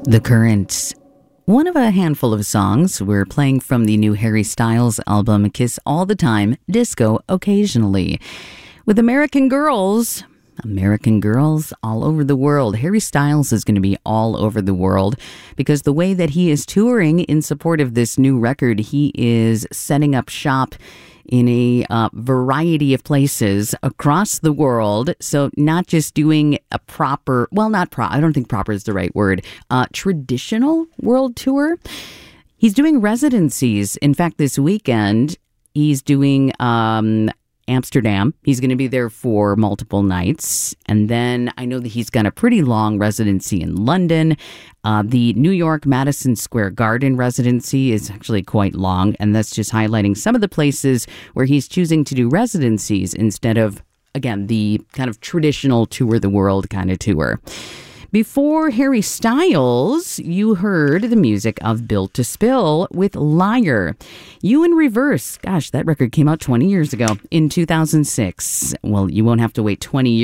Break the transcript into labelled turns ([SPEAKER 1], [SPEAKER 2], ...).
[SPEAKER 1] The Current. One of a handful of songs we're playing from the new Harry Styles album, Kiss All the Time, Disco Occasionally. With American Girls all over the world. Harry Styles is going to be all over the world because the way that he is touring in support of this new record, he is setting up shop in a variety of places across the world. So not just doing a proper, I don't think proper is the right word, traditional world tour. He's doing residencies. In fact, this weekend, he's doing Amsterdam. He's going to be there for multiple nights. And then I know that he's got a pretty long residency in London. The New York Madison Square Garden residency is actually quite long. And that's just highlighting some of the places where he's choosing to do residencies instead of, again, the kind of traditional tour the world kind of tour. Before Harry Styles, you heard the music of Built to Spill with Liar. You in Reverse. Gosh, that record came out 20 years ago in 2006. Well, you won't have to wait 20 years.